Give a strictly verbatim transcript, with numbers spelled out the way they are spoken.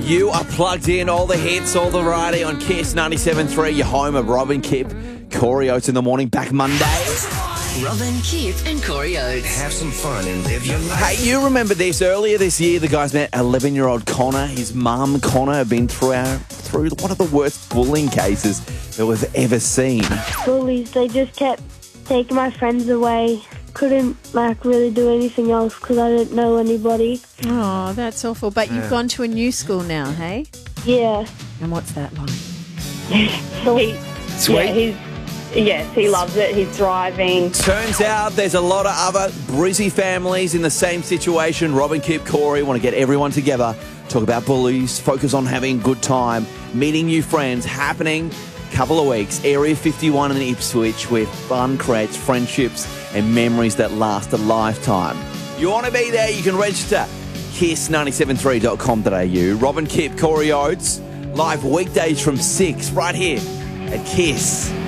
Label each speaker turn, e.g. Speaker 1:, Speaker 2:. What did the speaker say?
Speaker 1: You are plugged in, all the hits, all the variety on Kiss ninety-seven point three, your home of Robin Kipp, Corey Oates in the morning, back Monday.
Speaker 2: Robin Kipp and Corey Oates.
Speaker 3: Have some fun and live your life.
Speaker 1: Hey, you remember this? Earlier this year, the guys met eleven-year-old Connor. His mum, Connor, had been through, our, through one of the worst bullying cases that we've ever seen.
Speaker 4: Bullies, they just kept taking my friends away. Couldn't, like, really do anything else because I didn't know anybody.
Speaker 5: Oh, that's awful. But you've gone to a new school now, hey?
Speaker 4: Yeah.
Speaker 5: And what's that like?
Speaker 4: Sweet.
Speaker 3: Sweet.
Speaker 6: Yeah, he's, yes, he loves it. He's thriving.
Speaker 1: Turns out there's a lot of other Brizzy families in the same situation. Robin, Kipp, Corey want to get everyone together, talk about bullies, focus on having a good time, meeting new friends, happening couple of weeks. Area fifty-one in Ipswich, where fun creates friendships and memories that last a lifetime. You want to be there? You can register. kiss nine seven three dot com dot a u. Robin Kipp, Corey Oates, live weekdays from six right here at Kiss.